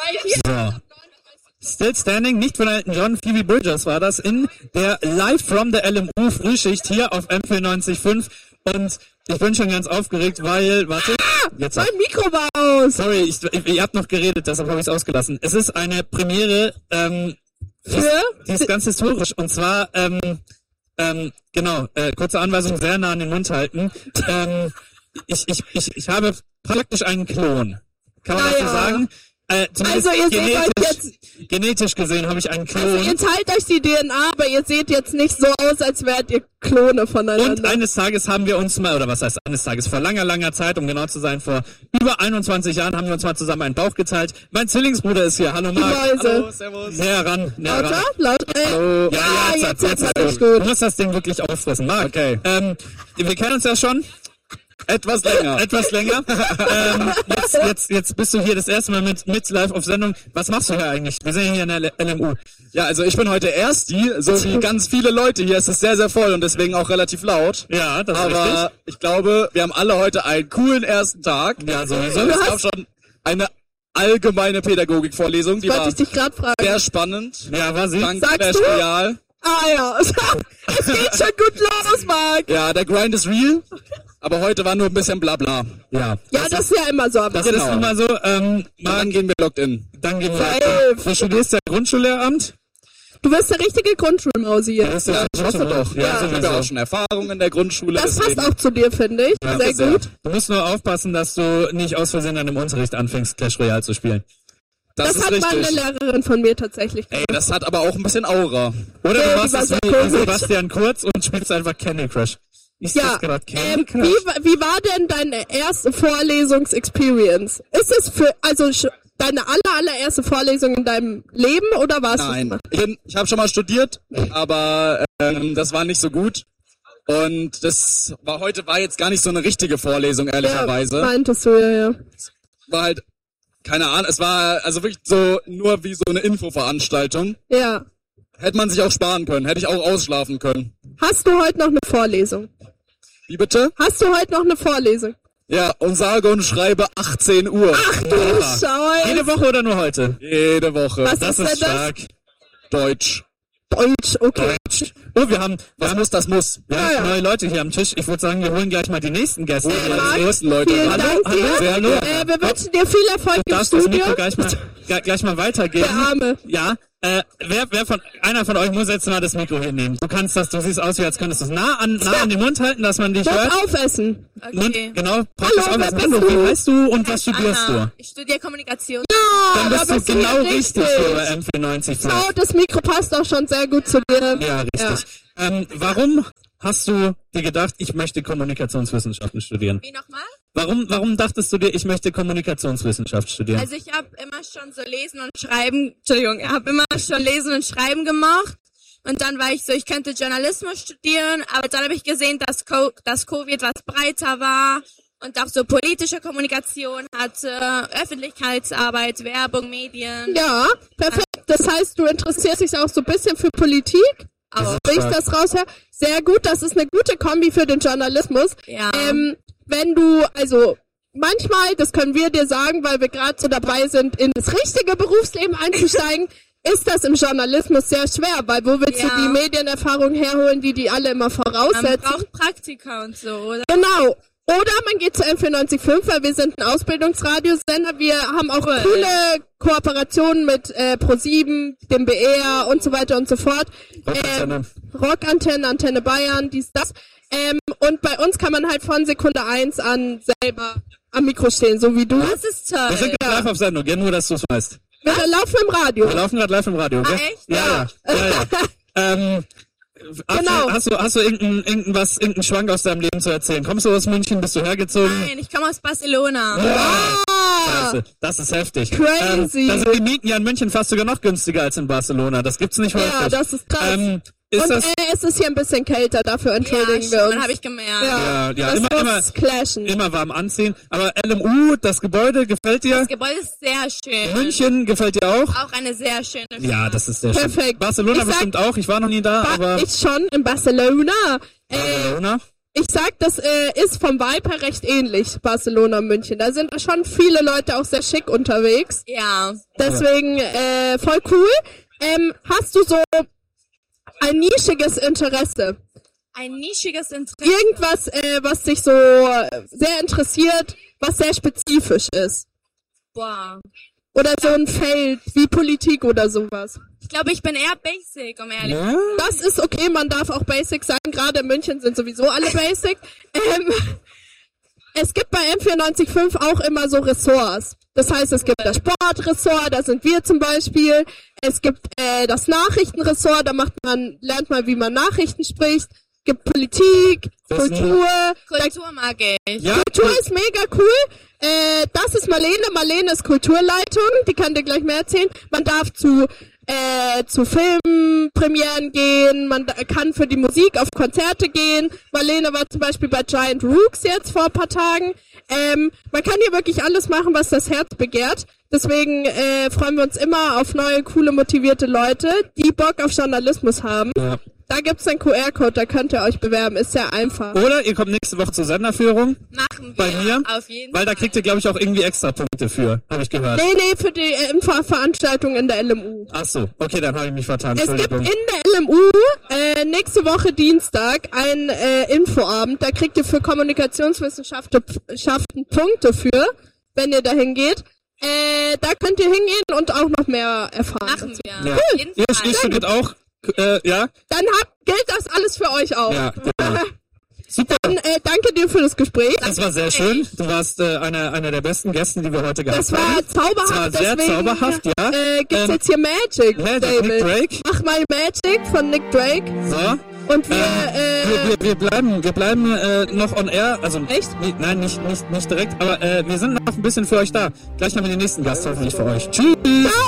So. Still Standing, nicht von Elton John, Phoebe Bridgers war das in der Live from the LMU Frühschicht hier auf M94.5 und ich bin schon ganz aufgeregt, weil, warte, jetzt mein Mikro war aus. Sorry, ihr habt noch geredet, deshalb habe ich es ausgelassen. Es ist eine Premiere, die ist ganz historisch und zwar, kurze Anweisung, sehr nah an den Mund halten. Ich habe praktisch einen Klon. Kann man das so sagen? Also ihr seht euch jetzt... Genetisch gesehen habe ich einen Klon. Also ihr teilt euch die DNA, aber ihr seht jetzt nicht so aus, als wärt ihr Klone voneinander. Und eines Tages haben wir uns mal, oder was heißt eines Tages, vor langer Zeit, um genau zu sein, vor über 21 Jahren haben wir uns mal zusammen einen Bauch geteilt. Mein Zwillingsbruder ist hier. Hallo Marc. Hallo, servus. Näher ran. Laut. Hallo. Ja, jetzt ist gut. Du musst das Ding wirklich auffressen, Marc. Okay. Wir kennen uns ja schon. Etwas länger. Jetzt bist du hier das erste Mal mit live auf Sendung. Was machst du hier eigentlich? Wir sind hier in der LMU. Ja, also ich bin heute Ersti, so wie ganz viele Leute hier. Es ist sehr, sehr voll und deswegen auch relativ laut. Ja, das ist richtig. Aber ich glaube, wir haben alle heute einen coolen ersten Tag. Ja, sowieso. Es gab schon eine allgemeine Pädagogikvorlesung, die war sehr spannend. Ja, war sie? Dank Clash Royale. Ah ja, es geht schon gut los, Marc. Ja, der Grind ist real. Aber heute war nur ein bisschen Blabla. Ja, das ist ja immer so. Das ist immer so. Dann gehen wir locked in. Du studierst ja Grundschullehramt? Du wirst der richtige Grundschulmausi hier. Das hoffe doch. Ja, ich habe ja auch schon Erfahrung in der Grundschule. Das passt auch zu dir, finde ich. Ja, sehr gut. Du musst nur aufpassen, dass du nicht aus Versehen an dem Unterricht anfängst, Clash Royale zu spielen. Das hat mal eine Lehrerin von mir tatsächlich gemacht. Ey, das hat aber auch ein bisschen Aura. Oder du machst es wie Sebastian Kurz und spielst einfach Candy Crush. Wie war denn deine erste Vorlesungsexperience? Ist es deine allererste Vorlesung in deinem Leben oder war es? Nein, ich habe schon mal studiert, aber das war nicht so gut. Und heute war jetzt gar nicht so eine richtige Vorlesung, ehrlicherweise. Ja, meintest du, ja. War halt, keine Ahnung, es war also wirklich so nur wie so eine Infoveranstaltung. Ja. Hätte man sich auch sparen können, hätte ich auch ausschlafen können. Hast du heute noch eine Vorlesung? Wie bitte? Hast du heute noch eine Vorlesung? Ja, und sage und schreibe 18 Uhr. Ach du Scheiße. Jede Woche oder nur heute? Jede Woche. Was ist stark. Deutsch, okay. Oh, das muss. Wir haben neue Leute hier am Tisch. Ich würde sagen, wir holen gleich mal die nächsten Gäste. Die ersten Leute. Hallo. Wir wünschen dir viel Erfolg im Studio. Du Studio. darfst das Mikro gleich mal weitergeben. Der Arme. Ja. Einer von euch muss jetzt mal das Mikro hinnehmen. Du siehst aus, wie als könntest du es nah an den Mund halten, dass man dich hört. Aufessen. Okay. Genau, praktisch aufessen. Hallo, wie heißt du und was studierst du? Ich studiere Kommunikation. Ja, dann bist du genau richtig für M94. Genau, das Mikro passt auch schon sehr gut zu dir. Ja, richtig. Ja. Warum hast du dir gedacht, ich möchte Kommunikationswissenschaften studieren? Wie nochmal? Warum dachtest du dir, ich möchte Kommunikationswissenschaft studieren? Also ich habe immer schon so Lesen und Schreiben gemacht. Und dann war ich so, ich könnte Journalismus studieren, aber dann habe ich gesehen, dass Covid was breiter war und auch so politische Kommunikation hatte, Öffentlichkeitsarbeit, Werbung, Medien. Ja, perfekt. Das heißt, du interessierst dich auch so ein bisschen für Politik? Wenn ich das raushöre. Sehr gut, das ist eine gute Kombi für den Journalismus. Ja. Wenn du, manchmal, das können wir dir sagen, weil wir gerade so dabei sind, in das richtige Berufsleben einzusteigen, ist das im Journalismus sehr schwer, weil wo willst du die Medienerfahrung herholen, die alle immer voraussetzen? Man braucht Praktika und so, oder? Genau. Oder man geht zu M94.5, weil wir sind ein Ausbildungsradiosender. Wir haben auch coole Kooperationen mit Pro7, dem BR und so weiter und so fort. Rockantenne, Antenne Bayern, das. Und bei uns kann man halt von Sekunde 1 an selber am Mikro stehen, so wie du. Das ist toll. Wir sind live auf Sendung, nur dass du es weißt. Wir laufen im Radio. Wir laufen gerade live im Radio, gell? Echt? Ja. Genau. Hast du irgendeinen Schwank aus deinem Leben zu erzählen? Kommst du aus München? Bist du hergezogen? Nein, ich komme aus Barcelona. Scheiße, das ist heftig. Crazy. Da sind die Mieten ja in München fast sogar noch günstiger als in Barcelona. Das gibt's nicht häufig. Ja, das ist krass. Es ist hier ein bisschen kälter, dafür entschuldigen wir uns. Ja, habe ich gemerkt. Ja, immer warm anziehen. Aber LMU, das Gebäude, gefällt dir? Das Gebäude ist sehr schön. München gefällt dir auch? Auch eine sehr schöne Stadt. Ja, das ist sehr schön. Perfekt. Barcelona bestimmt auch. Ich war noch nie da, aber... Ich schon in Barcelona. Barcelona? ich sag, das ist vom Vibe her recht ähnlich, Barcelona und München. Da sind schon viele Leute auch sehr schick unterwegs. Ja. Deswegen voll cool. Hast du so ein nischiges Interesse? Ein nischiges Interesse. Irgendwas, was dich so sehr interessiert, was sehr spezifisch ist? Boah. Oder so ein Feld wie Politik oder sowas? Ich glaube, ich bin eher basic, um ehrlich zu Ja? sein. Das ist okay, man darf auch basic sein. Gerade in München sind sowieso alle basic. Es gibt bei M94.5 auch immer so Ressorts. Das heißt, es gibt das Sportressort, da sind wir zum Beispiel. Es gibt das Nachrichtenressort, da lernt man, wie man Nachrichten spricht. Es gibt Politik, Kultur. Kultur mag ich. Ja, Kultur ist mega cool. Das ist Marlene. Marlene ist Kulturleitung. Die kann dir gleich mehr erzählen. Man darf zu Filmpremieren gehen. Man kann für die Musik auf Konzerte gehen. Marlene war zum Beispiel bei Giant Rooks jetzt vor ein paar Tagen. Man kann hier wirklich alles machen, was das Herz begehrt. Deswegen freuen wir uns immer auf neue, coole, motivierte Leute, die Bock auf Journalismus haben. Ja. Da gibt's einen QR-Code, da könnt ihr euch bewerben. Ist sehr einfach. Oder ihr kommt nächste Woche zur Senderführung Machen wir. bei mir, Auf jeden weil da Fall. kriegt ihr, glaube ich, auch irgendwie extra Punkte für, habe ich gehört. Nee, für die Veranstaltung in der LMU. Ach so, okay, dann habe ich mich vertan, Es gibt Entschuldigung. in der LMU nächste Woche Dienstag einen Infoabend. Da kriegt ihr für Kommunikationswissenschaften Punkte für, wenn ihr da hingeht. Da könnt ihr hingehen und auch noch mehr erfahren. Machen wir. Ja. Auf jeden Ihr Fall. studiert auch, ja? Dann gilt das alles für euch auch. Ja, genau. Super. Dann danke dir für das Gespräch. Das war sehr schön. Du warst einer der besten Gäste, die wir heute gehabt Das war haben. zauberhaft. Das war sehr deswegen, zauberhaft, ja. Gibt's jetzt hier Magic, Magic, David. Nick Drake. Mach mal Magic von Nick Drake. So. Und wir, Wir bleiben noch on air. Also, Echt? Nein, nicht direkt, aber wir sind noch ein bisschen für euch da. Gleich haben wir den nächsten Gast hoffentlich für euch. Tschüss.